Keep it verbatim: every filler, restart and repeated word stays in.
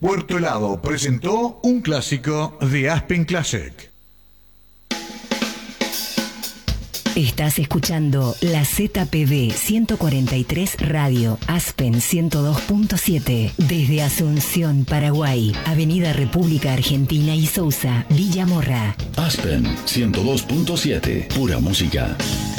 Puerto Helado presentó un clásico de Aspen Classic. Estás escuchando la Z P B ciento cuarenta y tres Radio, Aspen ciento dos punto siete, desde Asunción, Paraguay, Avenida República Argentina y Sousa, Villa Morra. Aspen ciento dos punto siete, pura música.